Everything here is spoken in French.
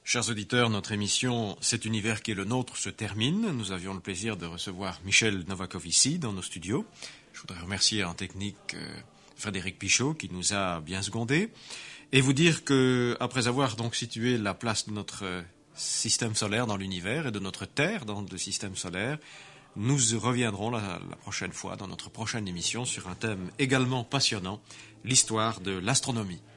Chers auditeurs, notre émission Cet univers qui est le nôtre se termine. Nous avions le plaisir de recevoir Michel Novakov ici, dans nos studios. Je voudrais remercier en technique Frédéric Pichot qui nous a bien secondés. Et vous dire que, après avoir donc situé la place de notre système solaire dans l'univers et de notre Terre dans le système solaire, nous reviendrons la prochaine fois, dans notre prochaine émission, sur un thème également passionnant, l'histoire de l'astronomie.